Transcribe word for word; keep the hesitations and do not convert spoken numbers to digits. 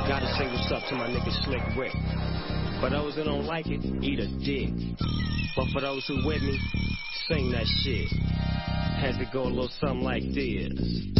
Gotta say what's up to my nigga Slick Rick. For those who don't like it, eat a dick. But for those who with me, sing that shit. Has it go a little something like this.